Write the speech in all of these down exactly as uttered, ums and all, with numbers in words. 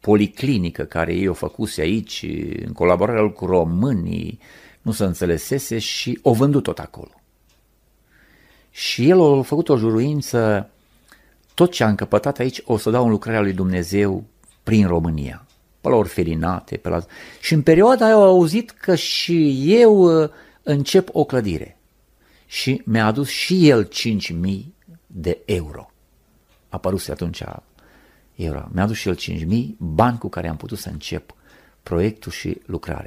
policlinică care ei o făcuse aici, în colaborarea cu românii, nu se înțelesese și o vândut tot acolo. Și el a făcut o juruință, tot ce a încăpătat aici o să dau în lucrarea lui Dumnezeu prin România, pe la orfelinate, pe la... Și în perioada aia au auzit că și eu încep o clădire. Și mi-a adus și el cinci mii de euro. A apăruse atunci euro. Mi-a adus și el cinci mii, bani cu care am putut să încep proiectul și lucrarea.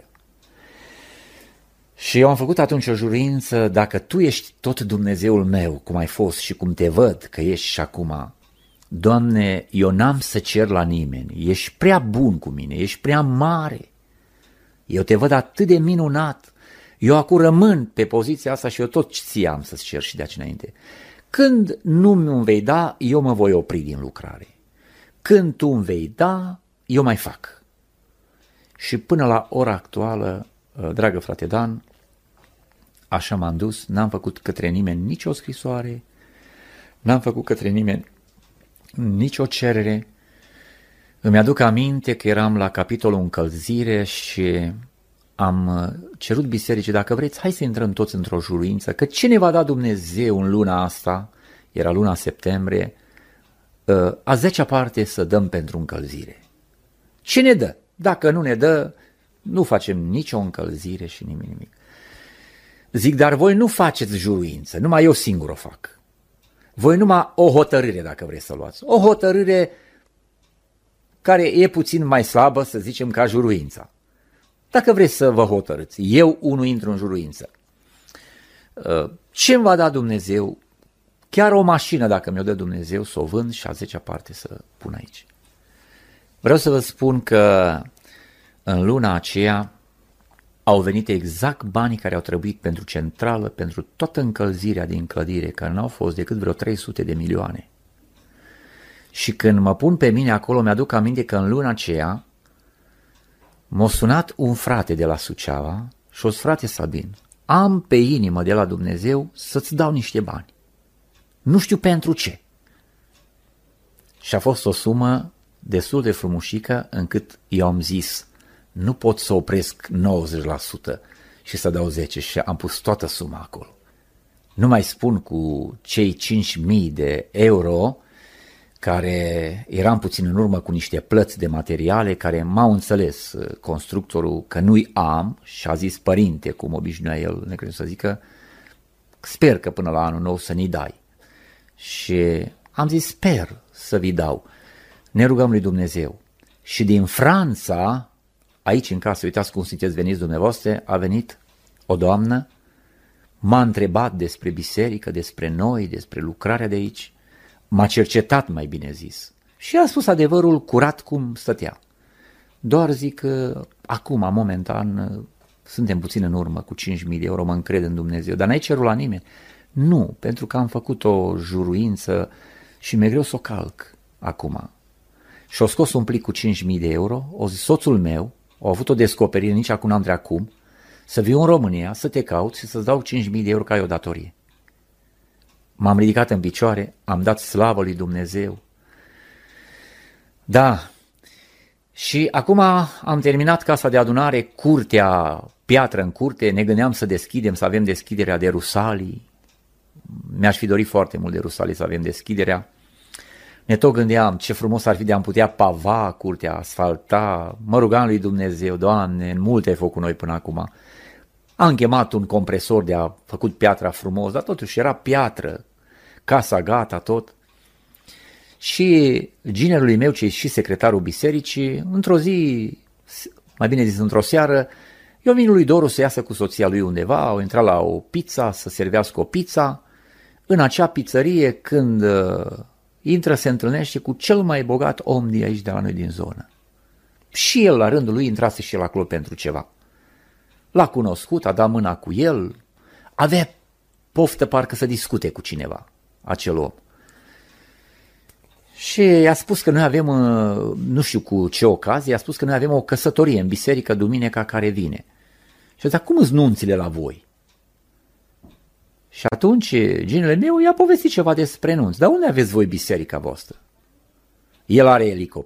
Și eu am făcut atunci o juruință, dacă tu ești tot Dumnezeul meu, cum ai fost și cum te văd că ești și acum, Doamne, eu n-am să cer la nimeni, ești prea bun cu mine, ești prea mare, eu te văd atât de minunat, eu acum rămân pe poziția asta și eu tot ție am să-ți cer și de aici înainte. Când nu mi-mi vei da, eu mă voi opri din lucrare. Când tu îmi vei da, eu mai fac. Și până la ora actuală, dragă frate Dan, așa m-am dus, n-am făcut către nimeni nicio scrisoare, n-am făcut către nimeni nicio cerere. Îmi aduc aminte că eram la capitolul încălzire și am cerut bisericii, dacă vreți, hai să intrăm toți într-o juruință, că ce ne va da Dumnezeu în luna asta, era luna septembrie, a zecea parte să dăm pentru încălzire. Ce ne dă? Dacă nu ne dă, nu facem nicio încălzire și nimic, nimic. Zic, dar voi nu faceți juruință, numai eu singur o fac. Voi numai o hotărâre, dacă vreți să luați. O hotărâre care e puțin mai slabă, să zicem, ca juruința. Dacă vreți să vă hotărâți, eu unul intru în juruință. Ce îmi va da Dumnezeu? Chiar o mașină, dacă mi-o dă Dumnezeu, să o vând și a zecea parte să pun aici. Vreau să vă spun că în luna aceea au venit exact banii care au trebuit pentru centrală, pentru toată încălzirea din clădire, că n-au fost decât vreo trei sute de milioane. Și când mă pun pe mine acolo, mi-aduc aminte că în luna aceea m-a sunat un frate de la Suceava și o zis, frate Sabin, am pe inimă de la Dumnezeu să-ți dau niște bani. Nu știu pentru ce. Și a fost o sumă destul de frumușică încât eu am zis, nu pot să opresc nouăzeci la sută și să dau zece și am pus toată suma acolo. Nu mai spun cu cei cinci mii de euro care eram puțin în urmă cu niște plăți de materiale care m-au înțeles constructorul că nu-i am și a zis, părinte, cum obișnuia el, necrezut să zică, sper că până la anul nou să ni dai. Și am zis, sper să vi dau. Ne rugăm lui Dumnezeu. Și din Franța, aici în casă, uitați cum sunteți veniți dumneavoastră, a venit o doamnă, m-a întrebat despre biserică, despre noi, despre lucrarea de aici, m-a cercetat, mai bine zis, și a spus adevărul curat cum stătea. Doar zic că acum, momentan, suntem puțin în urmă cu cinci mii de euro, mă încred în Dumnezeu, dar n-ai cerul la nimeni? Nu, pentru că am făcut o juruință și mi-e greu să o calc acum. Și-o scos un plic cu cinci mii de euro, o zis, soțul meu, a avut o descoperire, nici acum n-am trecut acum, să viu în România, să te caut și să-ți dau cinci mii de euro ca ai o datorie. M-am ridicat în picioare, am dat slavă lui Dumnezeu. Da, și acum am terminat casa de adunare, curtea, piatră în curte, ne gândeam să deschidem, să avem deschiderea de Rusalii. Mi-aș fi dorit foarte mult de Rusalii să avem deschiderea. Ne tot gândeam ce frumos ar fi de a putea pava curtea, asfalta, mă rugam lui Dumnezeu, Doamne, în multe ai făcut noi până acum. Am chemat un compresor de a făcut piatra frumos, dar totuși era piatră, casa gata, tot. Și ginerului meu, ce e și secretarul bisericii, într-o zi, mai bine zis într-o seară, eu vin lui Doru să iasă cu soția lui undeva, au intrat la o pizza, să servească o pizza. În acea pizzărie, când intră, se întâlnește cu cel mai bogat om de aici, de la noi din zonă. Și el, la rândul lui, intrase și el acolo pentru ceva. L-a cunoscut, a dat mâna cu el, avea poftă parcă să discute cu cineva, acel om. Și i-a spus că noi avem, nu știu cu ce ocazie, i-a spus că noi avem o căsătorie în biserică duminica care vine. Și a zis, cum îți nunțile la voi? Și atunci ginele meu i-a povestit ceva despre nunți. Dar unde aveți voi biserica voastră? El are